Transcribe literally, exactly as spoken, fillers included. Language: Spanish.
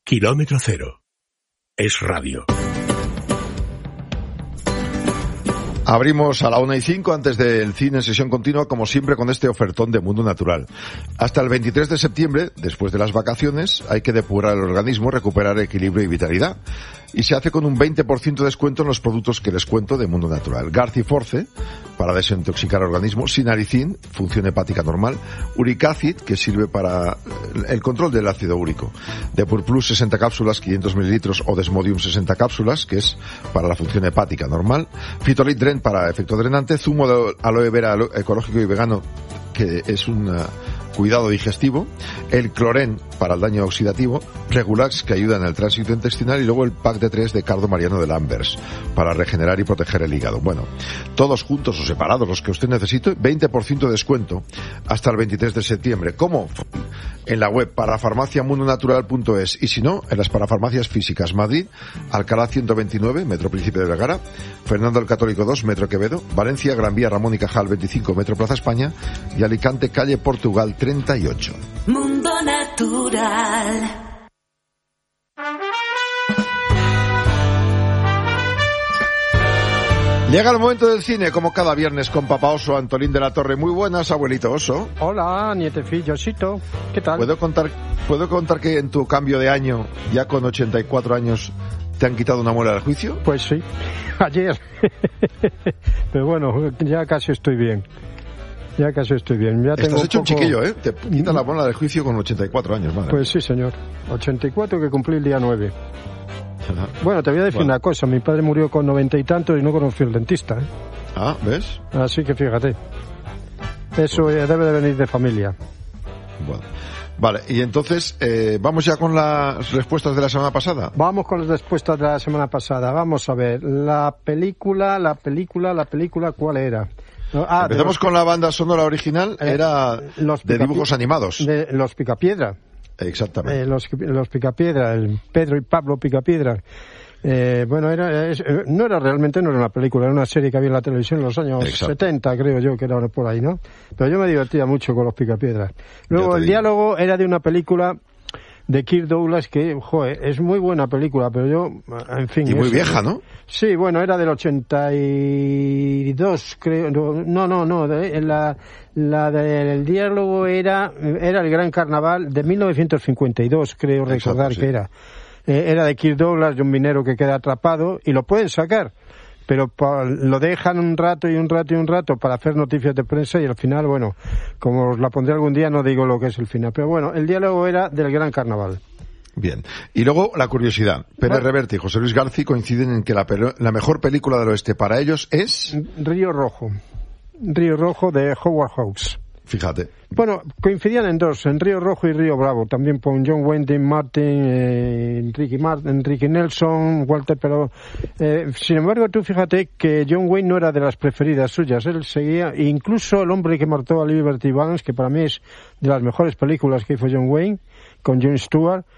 Kilómetro Cero. Es radio. Abrimos a la una y cinco antes del cine en sesión continua, como siempre, con este ofertón de Mundo Natural. Hasta el veintitrés de septiembre, después de las vacaciones, hay que depurar el organismo, recuperar equilibrio y vitalidad. Y se hace con un veinte por ciento de descuento en los productos que les cuento de Mundo Natural. Garciforce, para desintoxicar el organismo. Sinaricin, función hepática normal. Uricacid, que sirve para el control del ácido úrico. Depur Plus, sesenta cápsulas, quinientos mililitros. O Desmodium, sesenta cápsulas, que es para la función hepática normal. Fitolit Dren, para efecto drenante. Zumo de aloe vera ecológico y vegano, que es un uh, cuidado digestivo. El Cloren, para el daño oxidativo. Regulax, que ayuda en el tránsito intestinal. Y luego el pack de tres de Cardo Mariano de Lambers, para regenerar y proteger el hígado. Bueno, todos juntos o separados, los que usted necesite, veinte por ciento de descuento hasta el veintitrés de septiembre. ¿Cómo? En la web parafarmaciamundonatural punto es, y si no, en las parafarmacias físicas Madrid, Alcalá ciento veintinueve, Metro Príncipe de Vergara, Fernando el Católico dos, Metro Quevedo, Valencia, Gran Vía Ramón y Cajal veinticinco, Metro Plaza España, y Alicante, calle Portugal treinta y ocho. Mundo Natural. Llega el momento del cine, como cada viernes, con Papá Oso, Antolín de la Torre. Muy buenas, abuelito Oso. Hola, nietecillosito. ¿Qué tal? ¿Puedo contar, ¿Puedo contar que en tu cambio de año, ya con ochenta y cuatro años, te han quitado una muela del juicio? Pues sí, ayer. Pero bueno, ya casi estoy bien. Ya casi estoy bien. Ya Estás tengo hecho un poco... un chiquillo, ¿eh? Te quitan la muela del juicio con ochenta y cuatro años, madre. Pues sí, señor. ochenta y cuatro, que cumplí el día nueve. Ajá. Bueno, te voy a decir bueno. una cosa. Mi padre murió con noventa y tantos y no conoció el dentista, ¿eh? Ah, ¿ves? Así que fíjate. Eso eh, debe de venir de familia. Bueno. Vale, y entonces, eh, ¿vamos ya con las respuestas de la semana pasada? Vamos con las respuestas de la semana pasada. Vamos a ver. La película, la película, la película, ¿cuál era? Ah, Empezamos los... con la banda sonora original, eh, era los de pica... dibujos animados. De los Picapiedra. Exactamente. Eh, los, los Picapiedra, el Pedro y Pablo Picapiedra. Eh, bueno, era, es, no era realmente, no era una película, era una serie que había en la televisión en los años Exacto. setenta, creo yo, que era por ahí, ¿no? Pero yo me divertía mucho con los Picapiedras. Luego, el digo. diálogo era de una película de Kirk Douglas que, joder, es muy buena película, pero yo, en fin... Y muy es, vieja, ¿no? Sí, bueno, era del ochenta y dos, creo. No, no, no, de, la, la del diálogo era, era el Gran Carnaval de mil novecientos cincuenta y dos, creo recordar Exacto, sí. que era. Eh, era de Kirk Douglas, de un minero que queda atrapado, y lo pueden sacar, pero pa, lo dejan un rato y un rato y un rato para hacer noticias de prensa, y al final, bueno, como os la pondré algún día, no digo lo que es el final, pero bueno, el diálogo era del Gran Carnaval. Bien. Y luego, la curiosidad. Pérez bueno. Reverte y José Luis García coinciden en que la, la mejor película del oeste para ellos es... Río Rojo. Río Rojo de Howard Hawks. Fíjate. Bueno, coincidían en dos, en Río Rojo y Río Bravo, también con John Wayne, Dean Martin, eh, Enrique, Martin, Enrique Nelson, Walter, pero eh, sin embargo tú fíjate que John Wayne no era de las preferidas suyas, él seguía, incluso El hombre que mató a Liberty Balance, que para mí es de las mejores películas que hizo John Wayne, con Jon Stewart,